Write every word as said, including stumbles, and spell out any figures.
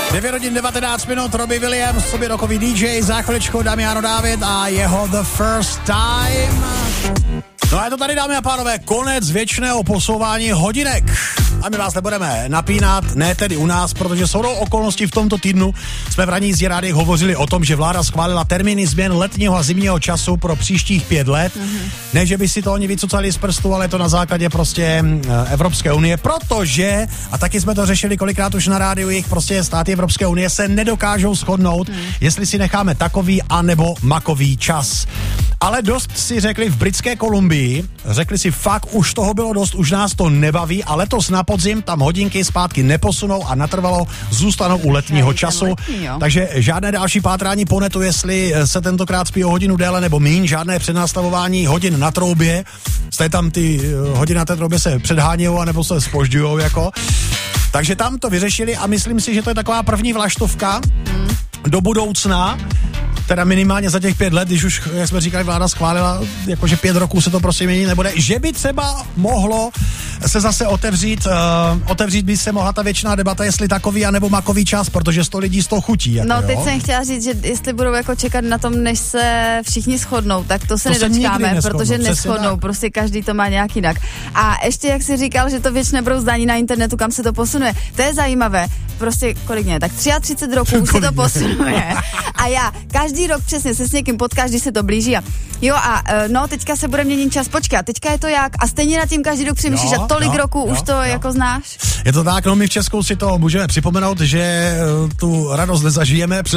devět hodin devatenáct minut, Robbie Williams, sobě rokový D J, za chviličkou Damiano David a jeho The First Time. No a je to tady, dámy a pánové, konec věčného posouvání hodinek. A my vás nebudeme napínat, ne tedy u nás, protože shodou okolností v tomto týdnu jsme v ranní jízdě rádiích hovořili o tom, že vláda schválila termíny změn letního a zimního času pro příštích pět let. Mm-hmm. Ne, že by si to oni vycucali z prstu, ale je to na základě prostě Evropské unie, protože, a taky jsme to řešili kolikrát už na rádiu, jich prostě státy Evropské unie se nedokážou shodnout, mm. jestli si necháme takový anebo makový čas. Ale dost si řekli v Britské Kolumbii, řekli si fakt, už toho bylo dost, už nás to nebaví a letos na podzim tam hodinky zpátky neposunou a natrvalo zůstanou u letního času. Letní, takže žádné další pátrání po netu, jestli se tentokrát spí o hodinu déle nebo míň, žádné přednastavování hodin na troubě. Jste tam ty hodiny na té troubě se předhánějou anebo se zpožďujou jako. Takže tam to vyřešili a myslím si, že to je taková první vlaštovka mm. do budoucna. Teda minimálně za těch pět let, když už, jak jsme říkali, vláda schválila, jakože pět roků se to prostě měnit nebude, že by třeba mohlo se zase otevřít, uh, otevřít by se mohla ta věčná debata, jestli takový anebo makový čas, protože sto lidí z toho chutí. Jako, no teď jo? jsem chtěla říct, že jestli budou jako čekat na tom, než se všichni shodnou, tak to se to nedočkáme, se protože neshodnou, prostě každý to má nějak jinak. A ještě jak jsi říkal, že to věčné brouzdání na internetu, kam se to posunuje, to je zajímavé, prostě kolik mě, tak třicet tři roku už se to posunuje. A já každý rok přesně se s někým potkáš, když se to blíží a jo a no teďka se bude měnit čas, počkat, teďka je to jak a stejně nad tím každý rok přemýšlíš a tolik jo, roku jo, už to jo. jako znáš. Je to tak, no my v Česku si to můžeme připomenout, že tu radost nezažijeme,